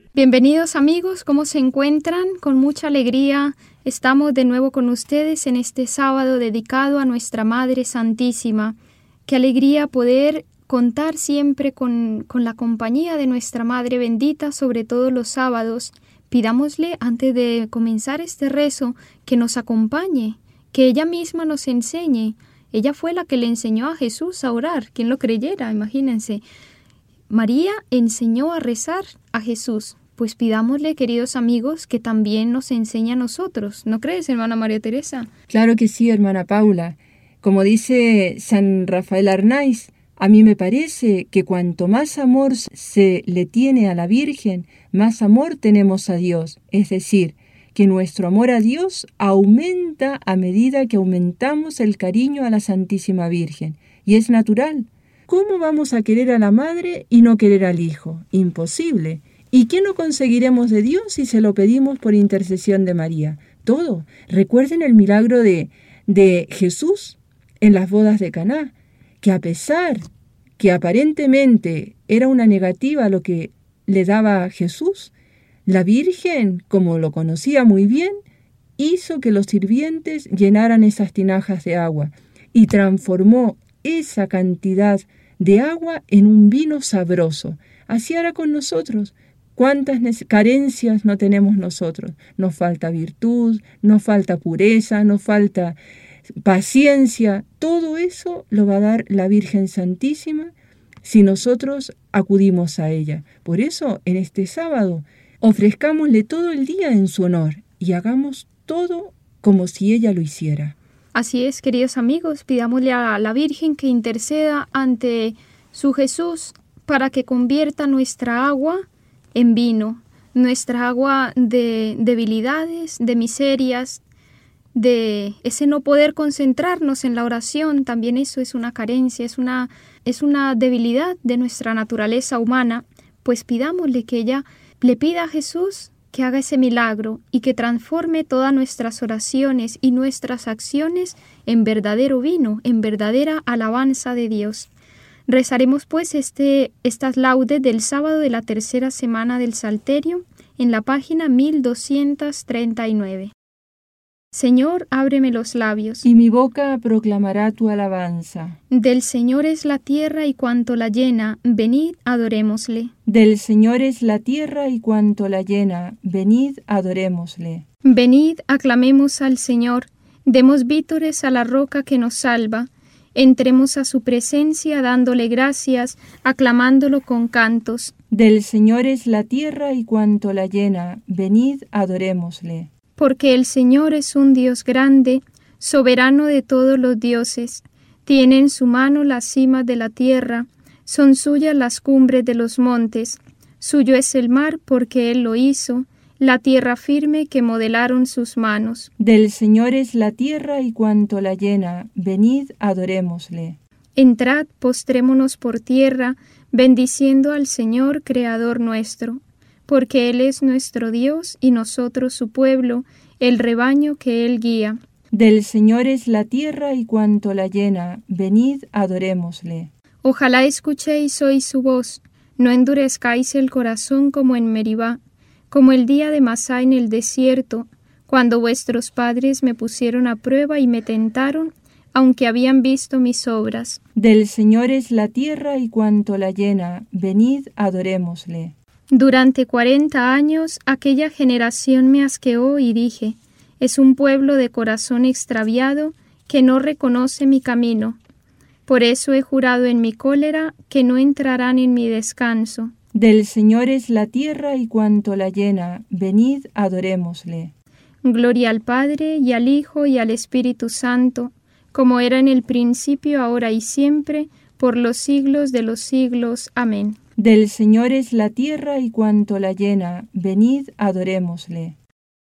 Bienvenidos amigos, ¿cómo se encuentran? Con mucha alegría estamos de nuevo con ustedes en este sábado dedicado a nuestra Madre Santísima. Qué alegría poder contar siempre con la compañía de nuestra Madre bendita, sobre todo los sábados. Pidámosle antes de comenzar este rezo que nos acompañe, que ella misma nos enseñe. Ella fue la que le enseñó a Jesús a orar, quien lo creyera, imagínense. María enseñó a rezar a Jesús. Pues pidámosle, queridos amigos, que también nos enseñe a nosotros. ¿No crees, hermana María Teresa? Claro que sí, hermana Paula. Como dice San Rafael Arnaiz, a mí me parece que cuanto más amor se le tiene a la Virgen, más amor tenemos a Dios. Es decir, que nuestro amor a Dios aumenta a medida que aumentamos el cariño a la Santísima Virgen. Y es natural. ¿Cómo vamos a querer a la Madre y no querer al Hijo? Imposible. ¿Y qué no conseguiremos de Dios si se lo pedimos por intercesión de María? Todo. Recuerden el milagro de Jesús en las bodas de Caná, que a pesar que aparentemente era una negativa lo que le daba a Jesús, la Virgen, como lo conocía muy bien, hizo que los sirvientes llenaran esas tinajas de agua y transformó esa cantidad de agua en un vino sabroso. Así hará con nosotros. ¿Cuántas carencias no tenemos nosotros? Nos falta virtud, nos falta pureza, nos falta paciencia. Todo eso lo va a dar la Virgen Santísima si nosotros acudimos a ella. Por eso, en este sábado, ofrezcámosle todo el día en su honor y hagamos todo como si ella lo hiciera. Así es, queridos amigos, pidámosle a la Virgen que interceda ante su Jesús para que convierta nuestra agua en vino, nuestra agua de debilidades, de miserias, de ese no poder concentrarnos en la oración. También eso es una carencia, es una debilidad de nuestra naturaleza humana. Pues pidámosle que ella le pida a Jesús que haga ese milagro y que transforme todas nuestras oraciones y nuestras acciones en verdadero vino, en verdadera alabanza de Dios. Rezaremos pues estas laudes del sábado de la tercera semana del Salterio en la página 1239. Señor, ábreme los labios, y mi boca proclamará tu alabanza. Del Señor es la tierra y cuanto la llena, venid, adorémosle. Del Señor es la tierra y cuanto la llena, venid, adorémosle. Venid, aclamemos al Señor, demos vítores a la roca que nos salva. Entremos a su presencia dándole gracias, aclamándolo con cantos. Del Señor es la tierra y cuanto la llena, venid, adorémosle. Porque el Señor es un Dios grande, soberano de todos los dioses. Tiene en su mano las cimas de la tierra, son suyas las cumbres de los montes. Suyo es el mar porque Él lo hizo, la tierra firme que modelaron sus manos. Del Señor es la tierra y cuanto la llena, venid, adorémosle. Entrad, postrémonos por tierra, bendiciendo al Señor, Creador nuestro, porque Él es nuestro Dios y nosotros su pueblo, el rebaño que Él guía. Del Señor es la tierra y cuanto la llena, venid, adorémosle. Ojalá escuchéis hoy su voz, no endurezcáis el corazón como en Meribá, como el día de Masá en el desierto, cuando vuestros padres me pusieron a prueba y me tentaron, aunque habían visto mis obras. Del Señor es la tierra y cuanto la llena, venid, adorémosle. Durante 40 años aquella generación me asqueó y dije, es un pueblo de corazón extraviado que no reconoce mi camino. Por eso he jurado en mi cólera que no entrarán en mi descanso. Del Señor es la tierra y cuanto la llena, venid, adorémosle. Gloria al Padre, y al Hijo, y al Espíritu Santo, como era en el principio, ahora y siempre, por los siglos de los siglos. Amén. Del Señor es la tierra y cuanto la llena, venid, adorémosle.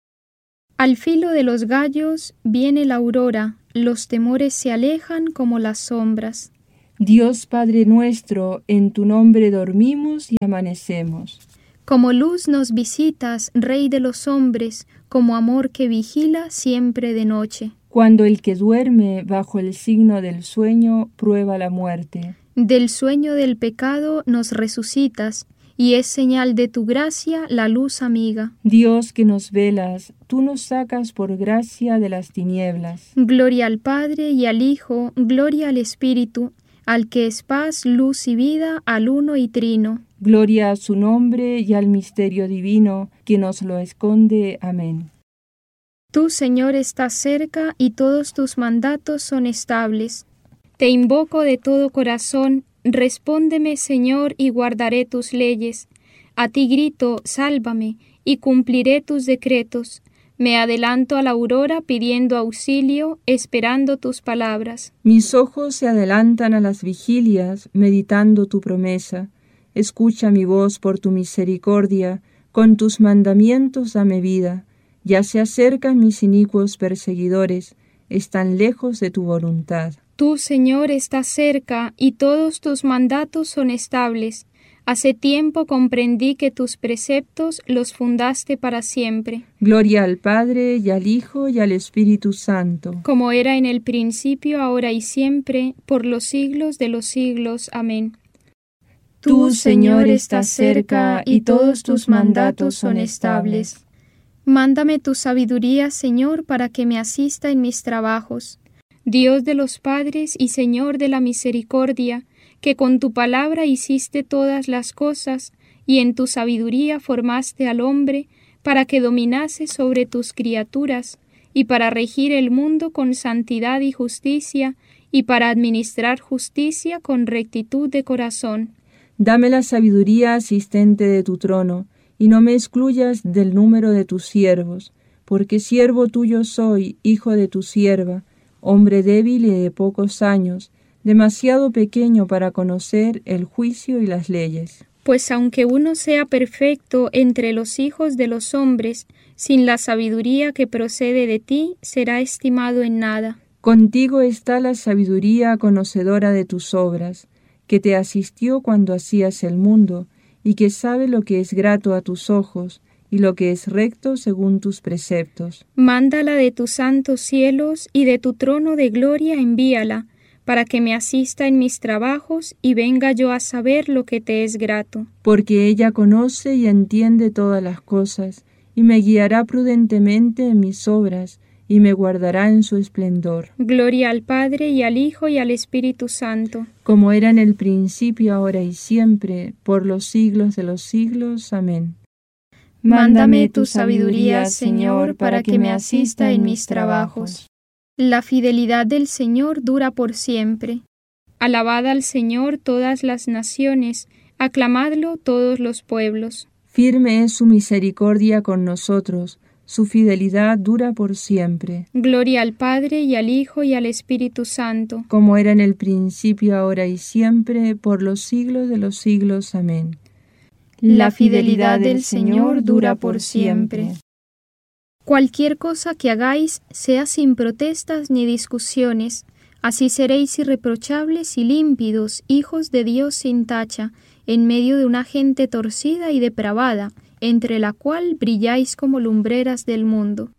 Al filo de los gallos viene la aurora, los temores se alejan como las sombras. Dios Padre nuestro, en tu nombre dormimos y amanecemos. Como luz nos visitas, Rey de los hombres, como amor que vigila siempre de noche. Cuando el que duerme bajo el signo del sueño prueba la muerte. Del sueño del pecado nos resucitas, y es señal de tu gracia la luz amiga. Dios que nos velas, tú nos sacas por gracia de las tinieblas. Gloria al Padre y al Hijo, gloria al Espíritu, al que es paz, luz y vida, al uno y trino. Gloria a su nombre y al misterio divino, que nos lo esconde. Amén. Tú, Señor, estás cerca y todos tus mandatos son estables. Te invoco de todo corazón, respóndeme, Señor, y guardaré tus leyes. A ti grito, sálvame, y cumpliré tus decretos. Me adelanto a la aurora pidiendo auxilio, esperando tus palabras. Mis ojos se adelantan a las vigilias, meditando tu promesa. Escucha mi voz por tu misericordia, con tus mandamientos dame vida. Ya se acercan mis inicuos perseguidores, están lejos de tu voluntad. Tú, Señor, estás cerca y todos tus mandatos son estables. Hace tiempo comprendí que tus preceptos los fundaste para siempre. Gloria al Padre, y al Hijo, y al Espíritu Santo. Como era en el principio, ahora y siempre, por los siglos de los siglos. Amén. Tú, Señor, estás cerca, y todos tus mandatos son estables. Mándame tu sabiduría, Señor, para que me asista en mis trabajos. Dios de los padres y Señor de la misericordia, que con tu palabra hiciste todas las cosas, y en tu sabiduría formaste al hombre, para que dominase sobre tus criaturas, y para regir el mundo con santidad y justicia, y para administrar justicia con rectitud de corazón. Dame la sabiduría asistente de tu trono, y no me excluyas del número de tus siervos, porque siervo tuyo soy, hijo de tu sierva, hombre débil y de pocos años, demasiado pequeño para conocer el juicio y las leyes. Pues aunque uno sea perfecto entre los hijos de los hombres, sin la sabiduría que procede de ti, será estimado en nada. Contigo está la sabiduría conocedora de tus obras, que te asistió cuando hacías el mundo, y que sabe lo que es grato a tus ojos, y lo que es recto según tus preceptos. Mándala de tus santos cielos, y de tu trono de gloria envíala, para que me asista en mis trabajos, y venga yo a saber lo que te es grato. Porque ella conoce y entiende todas las cosas, y me guiará prudentemente en mis obras, y me guardará en su esplendor. Gloria al Padre, y al Hijo, y al Espíritu Santo. Como era en el principio, ahora y siempre, por los siglos de los siglos. Amén. Mándame tu sabiduría, Señor, para que me asista en mis trabajos. La fidelidad del Señor dura por siempre. Alabad al Señor todas las naciones, aclamadlo todos los pueblos. Firme es su misericordia con nosotros, su fidelidad dura por siempre. Gloria al Padre, y al Hijo, y al Espíritu Santo. Como era en el principio, ahora y siempre, por los siglos de los siglos. Amén. La fidelidad del Señor dura por siempre. Cualquier cosa que hagáis, sea sin protestas ni discusiones, así seréis irreprochables y límpidos, hijos de Dios sin tacha, en medio de una gente torcida y depravada, entre la cual brilláis como lumbreras del mundo.